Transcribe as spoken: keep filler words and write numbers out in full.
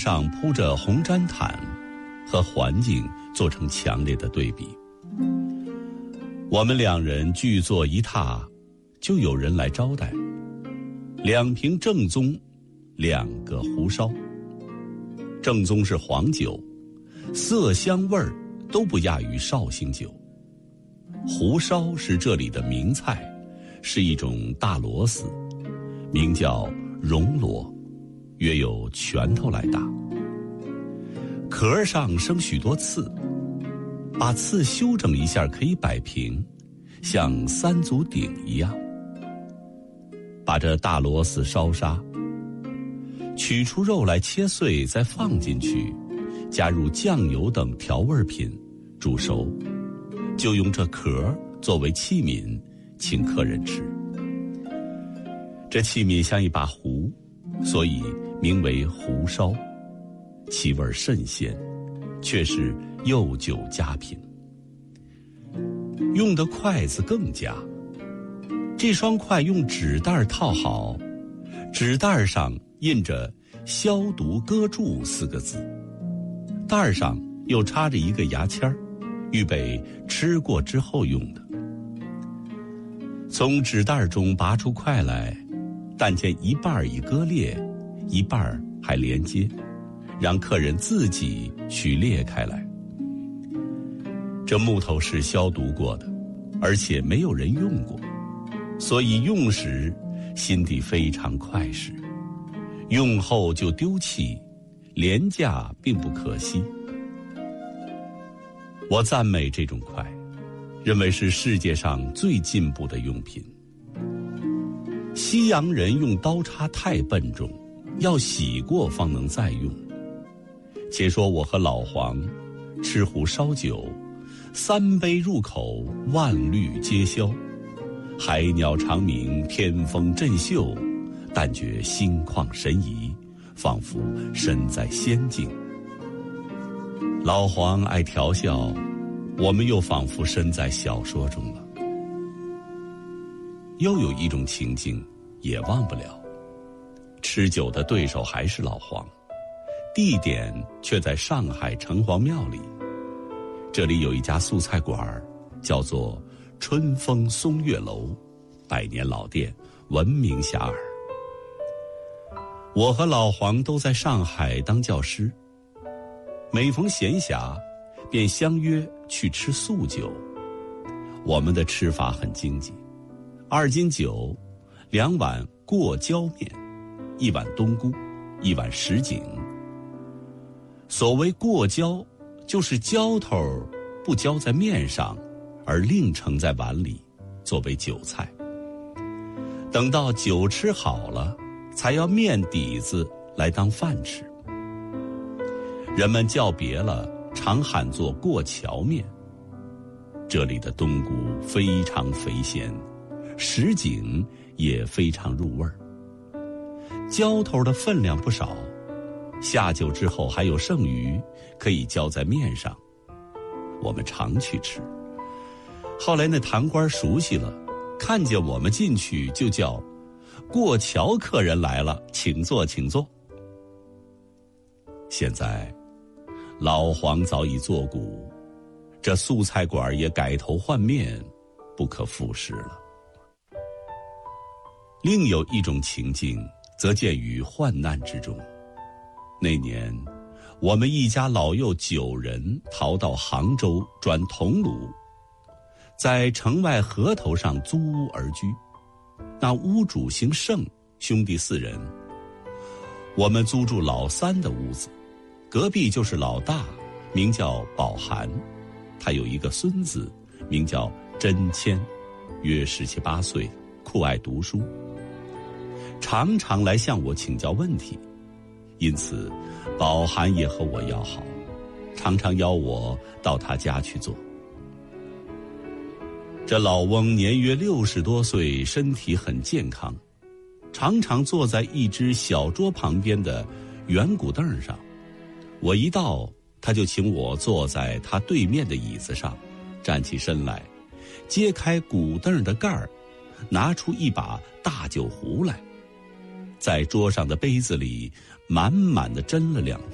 上铺着红毡毯，和环境做成强烈的对比。我们两人俱坐一榻，就有人来招待，两瓶正宗，两个胡烧。正宗是黄酒，色香味儿都不亚于绍兴酒。胡烧是这里的名菜，是一种大螺丝，名叫绒螺，约有拳头来大，壳上生许多刺，把刺修整一下可以摆平，像三足鼎一样。把这大螺丝烧杀，取出肉来切碎，再放进去，加入酱油等调味品煮熟，就用这壳作为器皿请客人吃。这器皿像一把壶，所以名为壶烧，其味甚鲜，却是幼酒佳品。用的筷子更佳，这双筷用纸袋套好，纸袋上印着消毒搁注四个字，袋上又插着一个牙签儿，预备吃过之后用的。从纸袋中拔出筷来，但见一半已割裂，一半还连接，让客人自己去裂开来。这木头是消毒过的，而且没有人用过，所以用时心地非常快实，用后就丢弃，廉价并不可惜。我赞美这种筷，认为是世界上最进步的用品。西洋人用刀叉太笨重，要洗过方能再用。且说我和老黄吃壶烧酒，三杯入口，万虑皆消，海鸟长鸣，天风振袖，但觉心旷神怡，仿佛身在仙境。老黄爱调笑，我们又仿佛身在小说中了。又有一种情境也忘不了，吃酒的对手还是老黄，地点却在上海城隍庙里。这里有一家素菜馆，叫做春风松月楼，百年老店，闻名遐迩。我和老黄都在上海当教师，每逢闲暇便相约去吃素酒。我们的吃法很经济，二斤酒，两碗过椒面，一碗冬菇，一碗什锦。所谓过椒，就是浇头不浇在面上，而另盛在碗里，作为酒菜。等到酒吃好了，才要面底子来当饭吃。人们叫别了，常喊作过桥面。这里的冬菇非常肥鲜，什锦也非常入味儿。浇头的分量不少，下酒之后还有剩余，可以浇在面上。我们常去吃。后来那堂官熟悉了，看见我们进去就叫过桥客人来了，请坐请坐。现在老黄早已作古，这素菜馆也改头换面，不可复食了。另有一种情境则见于患难之中。那年我们一家老幼九人逃到杭州转桐庐，在城外河头上租屋而居。那屋主姓盛，兄弟四人。我们租住老三的屋子，隔壁就是老大，名叫宝涵，他有一个孙子，名叫真谦，约十七八岁，酷爱读书，常常来向我请教问题。因此宝涵也和我要好，常常邀我到他家去坐。这老翁年约六十多岁，身体很健康，常常坐在一只小桌旁边的圆骨凳上。我一到，他就请我坐在他对面的椅子上，站起身来，揭开骨凳的盖儿，拿出一把大酒壶来，在桌上的杯子里满满的斟了两